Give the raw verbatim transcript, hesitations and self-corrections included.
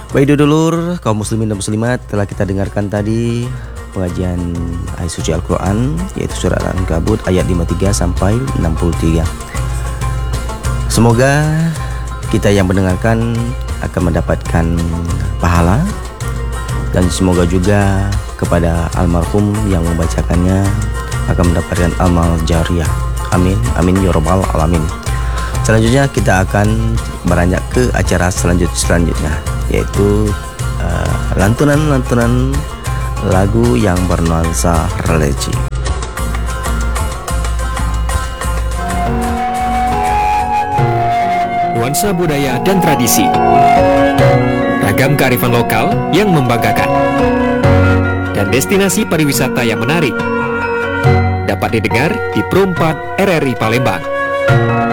Baik dulur, kaum muslimin dan muslimat, telah kita dengarkan tadi pengajian ayat suci Al-Quran, yaitu surat Al-Ankabut ayat lima puluh tiga sampai enam puluh tiga. Semoga kita yang mendengarkan akan mendapatkan pahala, dan semoga juga kepada almarhum yang membacakannya akan mendapatkan amal jariah. Amin, amin ya rabbal alamin. Selanjutnya kita akan beranjak ke acara selanjut selanjutnya, yaitu uh, lantunan-lantunan lagu yang bernuansa religi. Nuansa budaya dan tradisi, ragam kearifan lokal yang membanggakan, dan destinasi pariwisata yang menarik dapat didengar di Pro empat R R I Palembang.